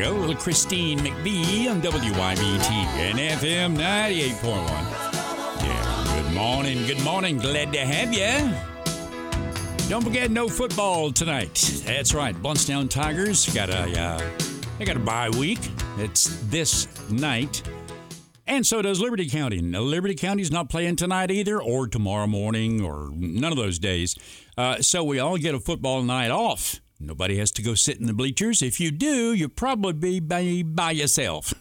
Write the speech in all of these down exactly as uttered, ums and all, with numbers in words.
you go. Little Christine McVie on W Y B T and F M ninety-eight point one. Yeah, good morning, good morning. Glad to have you. Don't forget, no football tonight. That's right. Blountstown Tigers got a uh, they got a bye week. It's this night. And so does Liberty County. Now, Liberty County's not playing tonight either, or tomorrow morning, or none of those days. Uh, so we all get a football night off. Nobody has to go sit in the bleachers. If you do, you'll probably be by, by yourself.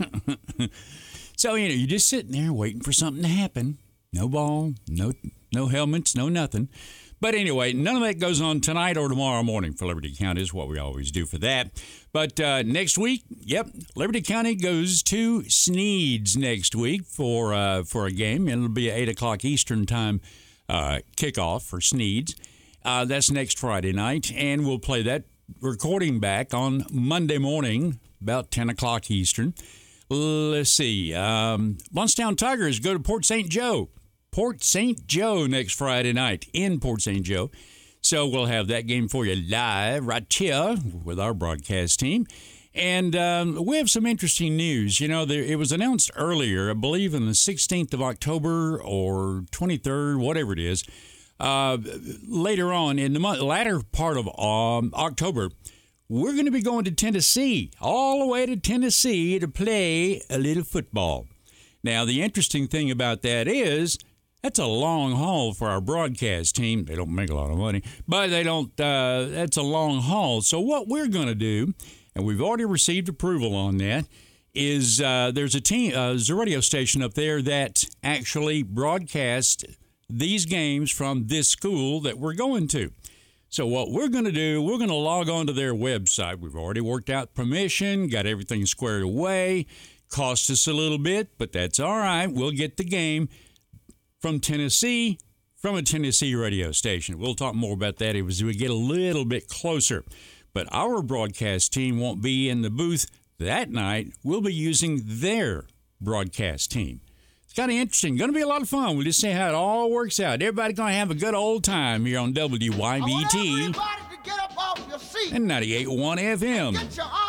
So, you know, you're just sitting there waiting for something to happen. No ball, no no helmets, no nothing. But anyway, none of that goes on tonight or tomorrow morning for Liberty County is what we always do for that. But uh, next week, yep, Liberty County goes to Sneads next week for uh, for a game. And it'll be an eight o'clock Eastern time uh, kickoff for Sneads. Uh, that's next Friday night. And we'll play that recording back on Monday morning, about ten o'clock Eastern. Let's see. Um, Blountstown Tigers go to Port Saint Joe. Port Saint Joe next Friday night in Port Saint Joe. So we'll have that game for you live right here with our broadcast team. And um, we have some interesting news. You know, there, it was announced earlier, I believe on the sixteenth of October or twenty-third, whatever it is. Uh, later on in the month, latter part of um, October, we're going to be going to Tennessee, all the way to Tennessee to play a little football. Now, the interesting thing about that is that's a long haul for our broadcast team. They don't make a lot of money, but they don't. Uh, that's a long haul. So what we're going to do, and we've already received approval on that, is uh, there's a team, uh, there's a radio station up there that actually broadcasts these games from this school that we're going to. So what we're going to do, we're going to log on to their website. We've already worked out permission, got everything squared away. Cost us a little bit, but that's all right. We'll get the game from Tennessee, from a Tennessee radio station. We'll talk more about that as we get a little bit closer. But our broadcast team won't be in the booth that night. We'll be using their broadcast team. It's kind of interesting. Going to be a lot of fun. We'll just see how it all works out. Everybody's going to have a good old time here on W Y B T I want everybody to get up off your seat and ninety-eight point one F M. and get your